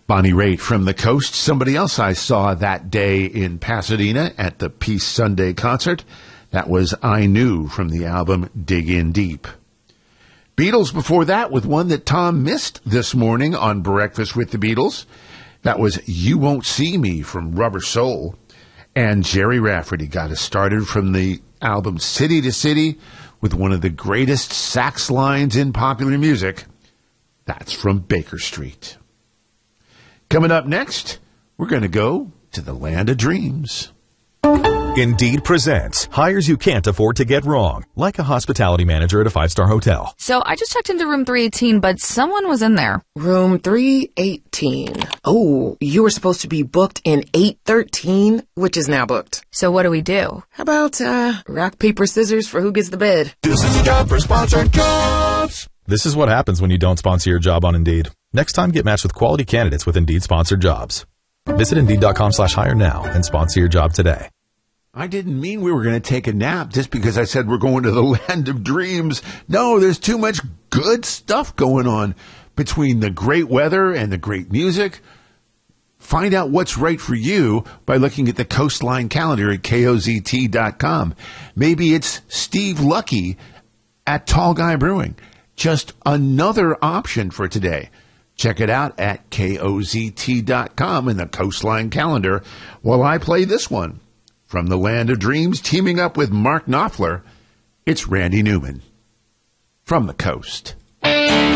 Bonnie Raitt from the Coast. Somebody else I saw that day in Pasadena at the Peace Sunday concert. That was I Knew from the album Dig In Deep. Beatles before that with one that Tom missed this morning on Breakfast with the Beatles. That was You Won't See Me from Rubber Soul. And Jerry Rafferty got us started from the album City to City with one of the greatest sax lines in popular music. That's from Baker Street. Coming up next, we're going to go to the Land of Dreams. Indeed presents hires you can't afford to get wrong, like a hospitality manager at a 5-star hotel. So I just checked into room 318, but someone was in there. Room 318. Oh, you were supposed to be booked in 813, which is now booked. So what do we do? How about rock, paper, scissors for who gets the bed? This is a job for sponsored jobs. This is what happens when you don't sponsor your job on Indeed. Next time, get matched with quality candidates with Indeed-sponsored jobs. Visit Indeed.com/hire now and sponsor your job today. I didn't mean we were going to take a nap just because I said we're going to the Land of Dreams. No, there's too much good stuff going on between the great weather and the great music. Find out what's right for you by looking at the Coastline calendar at KOZT.com. Maybe it's Steve Lucky at Tall Guy Brewing. Just another option for today. Check it out at KOZT.com in the Coastline calendar while I play this one. From the Land of Dreams, teaming up with Mark Knopfler, it's Randy Newman from the Coast.